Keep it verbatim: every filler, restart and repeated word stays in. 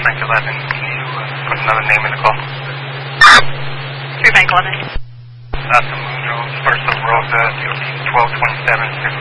Frank eleven, can you uh, put another name in the call? Three Frank eleven. That's the Moon Road, first of Rosa, twelve twenty-seven,